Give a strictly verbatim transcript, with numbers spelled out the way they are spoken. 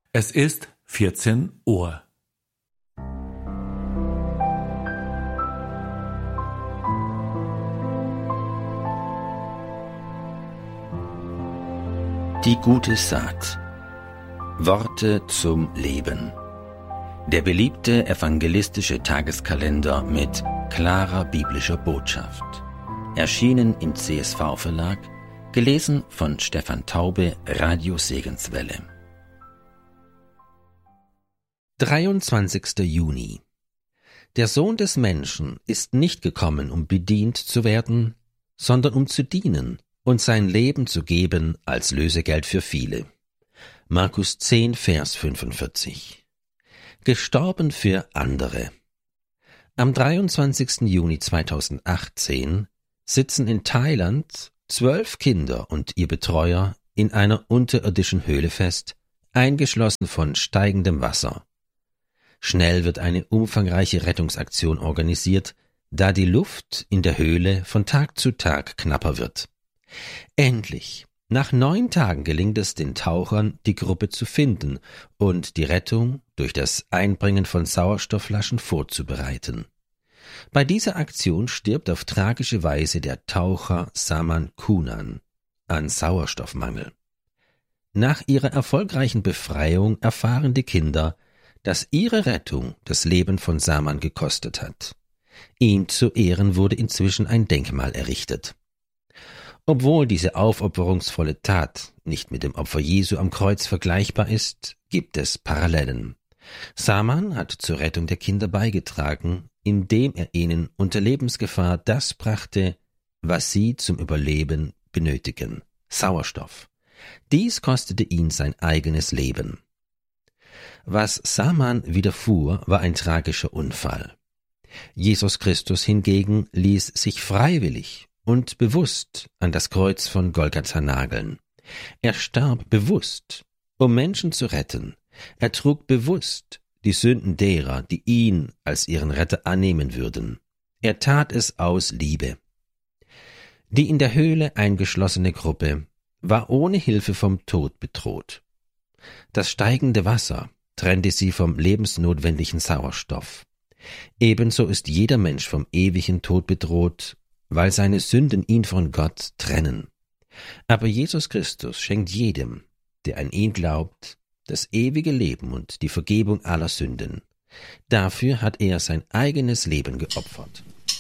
Es ist vierzehn Uhr. Die gute Saat. Worte zum Leben. Der beliebte evangelistische Tageskalender mit klarer biblischer Botschaft. Erschienen im C S V-Verlag, gelesen von Stefan Taube, Radio Segenswelle. dreiundzwanzigster Juni. Der Sohn des Menschen ist nicht gekommen, um bedient zu werden, sondern um zu dienen und sein Leben zu geben als Lösegeld für viele. Markus zehn, Vers fünfundvierzig. Gestorben für andere. Am dreiundzwanzigsten Juni zweitausendachtzehn sitzen in Thailand zwölf Kinder und ihr Betreuer in einer unterirdischen Höhle fest, eingeschlossen von steigendem Wasser. Schnell wird eine umfangreiche Rettungsaktion organisiert, da die Luft in der Höhle von Tag zu Tag knapper wird. Endlich, nach neun Tagen gelingt es den Tauchern, die Gruppe zu finden und die Rettung durch das Einbringen von Sauerstoffflaschen vorzubereiten. Bei dieser Aktion stirbt auf tragische Weise der Taucher Saman Kunan an Sauerstoffmangel. Nach ihrer erfolgreichen Befreiung erfahren die Kinder, dass ihre Rettung das Leben von Saman gekostet hat. Ihm zu Ehren wurde inzwischen ein Denkmal errichtet. Obwohl diese aufopferungsvolle Tat nicht mit dem Opfer Jesu am Kreuz vergleichbar ist, gibt es Parallelen. Saman hat zur Rettung der Kinder beigetragen, indem er ihnen unter Lebensgefahr das brachte, was sie zum Überleben benötigen: Sauerstoff. Dies kostete ihn sein eigenes Leben. Was Saman widerfuhr, war ein tragischer Unfall. Jesus Christus hingegen ließ sich freiwillig und bewusst an das Kreuz von Golgatha nageln. Er starb bewusst, um Menschen zu retten. Er trug bewusst die Sünden derer, die ihn als ihren Retter annehmen würden. Er tat es aus Liebe. Die in der Höhle eingeschlossene Gruppe war ohne Hilfe vom Tod bedroht. Das steigende Wasser trennte sie vom lebensnotwendigen Sauerstoff. Ebenso ist jeder Mensch vom ewigen Tod bedroht, weil seine Sünden ihn von Gott trennen. Aber Jesus Christus schenkt jedem, der an ihn glaubt, das ewige Leben und die Vergebung aller Sünden. Dafür hat er sein eigenes Leben geopfert.